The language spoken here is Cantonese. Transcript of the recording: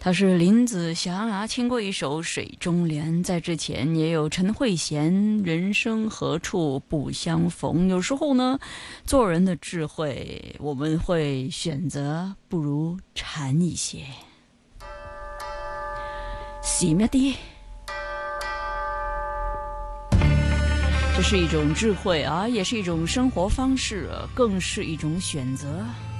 他是林子祥啊，听过一首《水中莲》，在之前也有陈慧娴人生何处不相逢。有时候呢，做人的智慧，我们会选择不如禅一些，閃一啲，这是一种智慧啊，也是一种生活方式，更是一种选择。